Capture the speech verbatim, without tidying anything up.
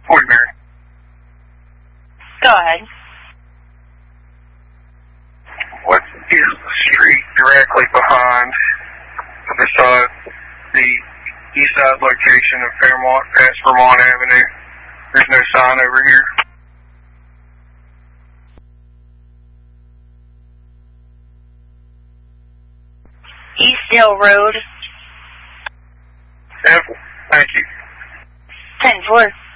Woodbury. Go ahead. What is the street directly behind the side, the east side location of Fairmont, past Vermont Avenue? There's no sign over here. Eastdale Road. Yep. Thank you. ten four.